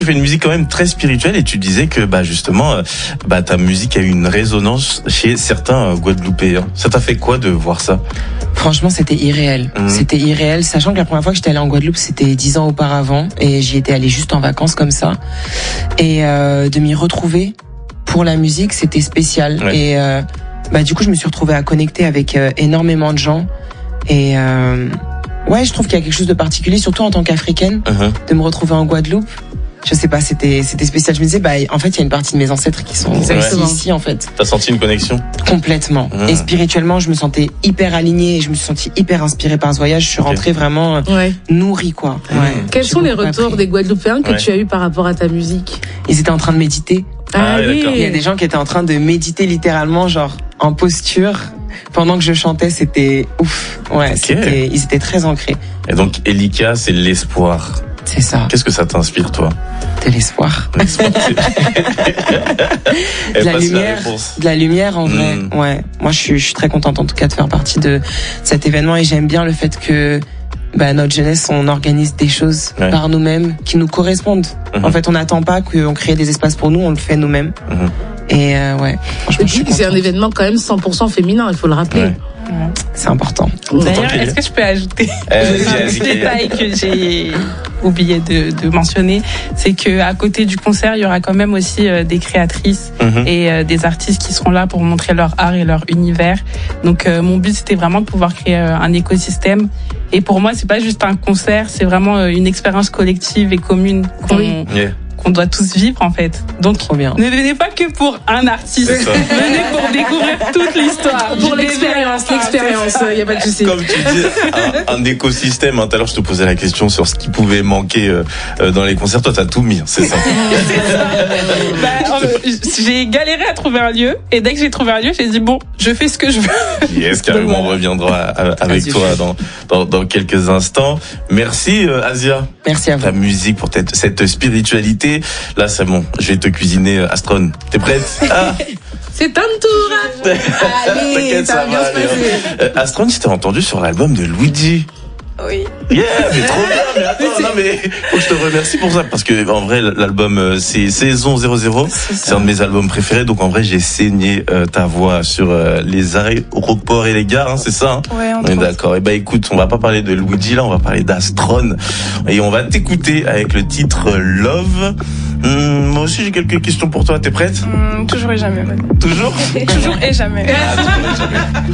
Tu fais une musique quand même très spirituelle et tu disais que justement ta musique a eu une résonance chez certains Guadeloupéens. Ça t'a fait quoi de voir ça? Franchement, c'était irréel. C'était irréel, sachant que la première fois que j'étais allée en Guadeloupe, c'était 10 ans auparavant et j'y étais allée juste en vacances comme ça. Et de m'y retrouver pour la musique, c'était spécial. Ouais. Et du coup, je me suis retrouvée à connecter avec énormément de gens. Et ouais, je trouve qu'il y a quelque chose de particulier, surtout en tant qu'Africaine, de me retrouver en Guadeloupe. Je sais pas, c'était spécial. Je me disais, en fait, il y a une partie de mes ancêtres qui sont ici, en fait. T'as senti une connexion? Complètement. Et spirituellement, je me sentais hyper alignée et je me suis sentie hyper inspirée par ce voyage. Je suis rentrée vraiment nourrie, quoi. Quels sont les retours des Guadeloupéens que tu as eu par rapport à ta musique? Ils étaient en train de méditer. Ah oui. Il y a des gens qui étaient en train de méditer littéralement, genre en posture. Pendant que je chantais, c'était ouf. Ouais, ils étaient très ancrés. Et donc, Elika, c'est l'espoir. C'est ça. Qu'est-ce que ça t'inspire, toi? De l'espoir. De la lumière, en vrai. Ouais. Moi, je suis très contente, en tout cas, de faire partie de cet événement et j'aime bien le fait que, notre jeunesse, on organise des choses par nous-mêmes qui nous correspondent. En fait, on n'attend pas qu'on crée des espaces pour nous, on le fait nous-mêmes. Et c'est un événement quand même 100% féminin, il faut le rappeler. C'est important. D'ailleurs, est-ce que je peux ajouter un détail que j'ai oublié de mentionner, c'est que à côté du concert, il y aura quand même aussi des créatrices et des artistes qui seront là pour montrer leur art et leur univers. Donc mon but, c'était vraiment de pouvoir créer un écosystème. Et pour moi, c'est pas juste un concert, c'est vraiment une expérience collective et commune qu'on doit tous vivre, en fait. Donc, trop bien. Ne venez pas que pour un artiste. Venez pour découvrir toute l'histoire. Pour l'expérience, il n'y a pas de souci. Comme tu dis, un écosystème. Tout à l'heure, je te posais la question sur ce qui pouvait manquer dans les concerts. Toi, t'as tout mis, c'est ça. J'ai galéré à trouver un lieu. Et dès que j'ai trouvé un lieu, j'ai dit, bon, je fais ce que je veux. Yes, carrément, on reviendra avec toi dans quelques instants. Merci, Asia. Merci à vous. Ta musique, pour cette spiritualité. Là, c'est bon. Je vais te cuisiner, Astron. T'es prête? C'est un tour. Allez, ça va bien se passer. Astron, je t'ai entendu sur l'album de Luigi. Oui. Yeah, mais trop bien. Mais attends, faut que je te remercie pour ça parce que en vrai, l'album c'est Saison 00. C'est un de mes albums préférés. Donc en vrai, j'ai saigné ta voix sur les aéroports et les gares. C'est ça. Ouais, on est d'accord. Et écoute, on va pas parler de Luigi là, on va parler d'Astron et on va t'écouter avec le titre Love. Moi aussi, j'ai quelques questions pour toi. T'es prête? Toujours et jamais. Toujours. Toujours et jamais.